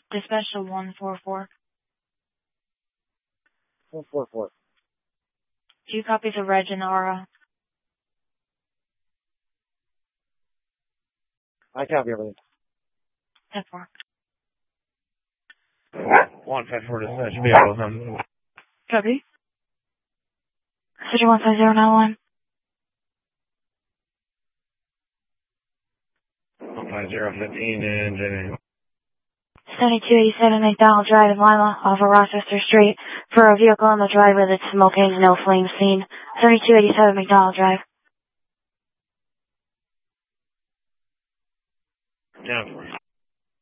Dispatch to 144. 144. Do you copy the reg and the RO? I copy everything. 10-4. 154 dispatch, vehicle number. Copy. City 15091. 15015 and Jenny. 7287 McDonald Drive in Lima off of Rochester Street for a vehicle in the driveway that's smoking, no flame seen. 7287 McDonald Drive. Yeah.